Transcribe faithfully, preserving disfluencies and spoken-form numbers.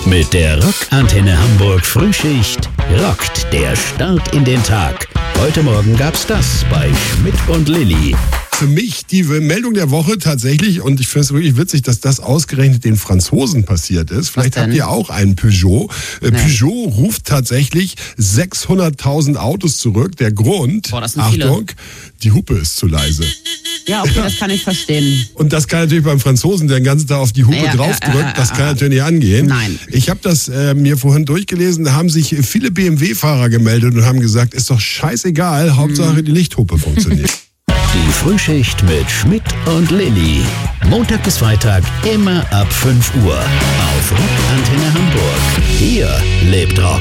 Mit der Rockantenne Hamburg Frühschicht rockt der Start in den Tag. Heute Morgen gab's das bei Schmidt und Lilli. Für mich die Meldung der Woche tatsächlich, und ich finde es wirklich witzig, dass das ausgerechnet den Franzosen passiert ist. Vielleicht habt ihr auch einen Peugeot. Äh, Nee. Peugeot ruft tatsächlich sechshunderttausend Autos zurück. Der Grund, Boah, das sind Achtung, die Hupe ist zu leise. Ja, okay, das kann ich verstehen. Und das kann natürlich beim Franzosen, der den ganzen Tag auf die Hupe Ja, draufdrückt, ja, ja, das ja, kann ja. natürlich nicht angehen. Nein. Ich habe das äh, mir vorhin durchgelesen, da haben sich viele B M W-Fahrer gemeldet und haben gesagt, ist doch scheißegal, Hauptsache die Lichthupe funktioniert. Die Frühschicht mit Schmidt und Lilli. Montag bis Freitag immer ab fünf Uhr auf Rockantenne Hamburg. Hier lebt Rock.